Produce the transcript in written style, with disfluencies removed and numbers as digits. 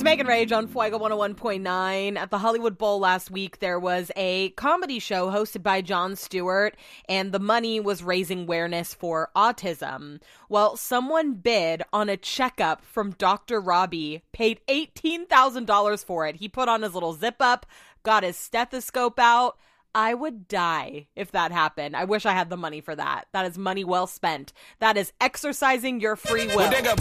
Megan Rage on Fuego 101.9. At the Hollywood Bowl last week, there was a comedy show hosted by Jon Stewart, and the money was raising awareness for autism. Well, someone bid on a checkup from Dr. Robbie, paid $18,000 for it. He put on his little zip up, got his stethoscope out. I would die if that happened. I wish I had the money for that. That is money well spent. That is exercising your free will.